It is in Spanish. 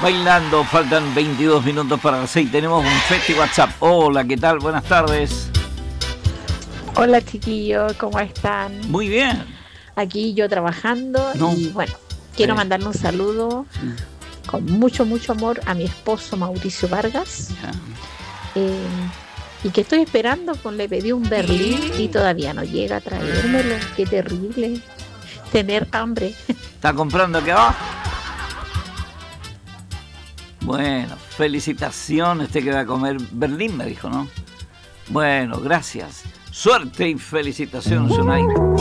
Bailando, faltan 22 minutos para las 6. Tenemos un Festi WhatsApp. Hola, ¿qué tal? Buenas tardes. Hola chiquillos, ¿cómo están? Muy bien. Aquí yo trabajando No. y bueno, quiero mandarle un saludo con mucho, mucho amor a mi esposo Mauricio Vargas. Y que estoy esperando, le pedí un Berlín y todavía no llega a traérmelo. Qué terrible tener hambre. ¿Está comprando qué va? Bueno, felicitaciones, usted que va a comer Berlín, me dijo, ¿no? Bueno, gracias. Suerte y felicitaciones, Unai.